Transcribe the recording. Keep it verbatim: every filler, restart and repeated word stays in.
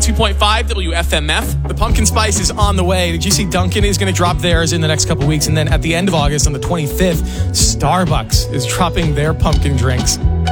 two point five W F M F. The pumpkin spice is on the way. Did you see Dunkin' is going to drop theirs in the next couple weeks? And then at the end of August, on the twenty-fifth, Starbucks is dropping their pumpkin drinks.